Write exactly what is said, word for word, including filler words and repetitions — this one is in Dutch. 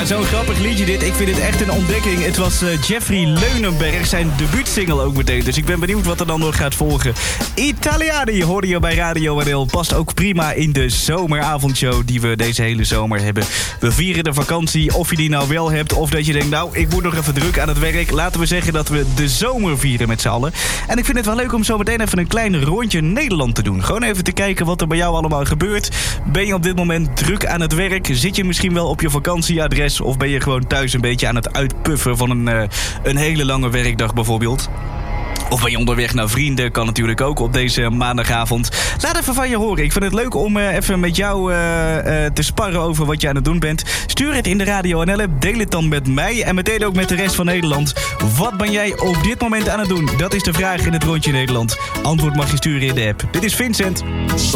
zo'n grappig liedje dit. Ik vind het echt een ontdekking. Het was uh, Jeffrey Leunenberg, zijn debuutsingle ook meteen. Dus ik ben benieuwd wat er dan nog gaat volgen. Italiani hoorde je bij Radio N L. Past ook prima in de zomeravondshow die we deze hele zomer hebben. We vieren de vakantie, of je die nou wel hebt, of dat je denkt, nou, ik moet nog even druk aan het werk. Laten we zeggen dat we de zomer vieren met z'n allen. En ik vind het wel leuk om zo meteen even een klein rondje Nederland te doen. Gewoon even te kijken wat er bij jou allemaal gebeurt. Ben je op dit moment druk aan het werk? Zit je misschien wel op je vakantieadres? Of ben je gewoon thuis een beetje aan het uitpuffen van een, uh, een hele lange werkdag bijvoorbeeld? Of ben je onderweg naar vrienden? Kan natuurlijk ook op deze maandagavond. Laat even van je horen. Ik vind het leuk om uh, even met jou uh, uh, te sparren over wat je aan het doen bent. Stuur het in de Radio N L-app. Deel het dan met mij en meteen ook met de rest van Nederland. Wat ben jij op dit moment aan het doen? Dat is de vraag in het Rondje Nederland. Antwoord mag je sturen in de app. Dit is Vincent.